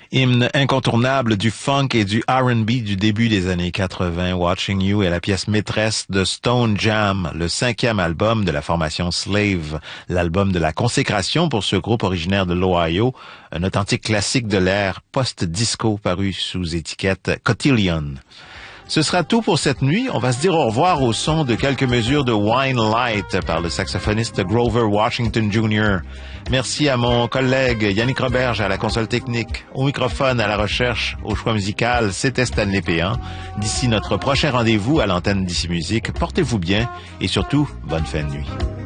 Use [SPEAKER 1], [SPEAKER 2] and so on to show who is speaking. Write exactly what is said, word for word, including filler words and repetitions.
[SPEAKER 1] Hymne incontournable du funk et du R and B du début des années quatre-vingts, Watching You est la pièce maîtresse de Stone Jam, le cinquième album de la formation Slave, l'album de la consécration pour ce groupe originaire de l'Ohio, un authentique classique de l'ère post-disco paru sous étiquette Cotillion. Ce sera tout pour cette nuit. On va se dire au revoir au son de quelques mesures de Wine Light par le saxophoniste Grover Washington junior Merci à mon collègue Yannick Roberge à la console technique, au microphone, à la recherche, au choix musical. C'était Stanley Péan. D'ici notre prochain rendez-vous à l'antenne d'Ici Musique, portez-vous bien et surtout, bonne fin de nuit.